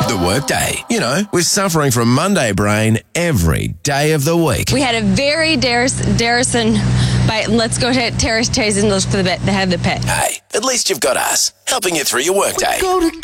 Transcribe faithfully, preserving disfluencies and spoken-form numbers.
The workday. You know, we're suffering from Monday brain every day of the week. We had a very Darrison bite. Let's go to Terrace Chase and look for the bit, the head of the pit. Hey, at least you've got us helping you through your workday.